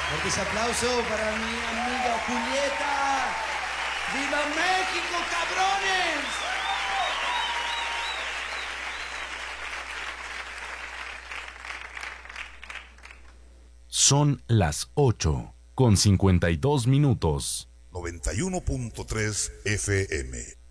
Fuerte ese aplauso para mi amiga Julieta. ¡Viva México, cabrones! Son las 8:52. 91.3 FM.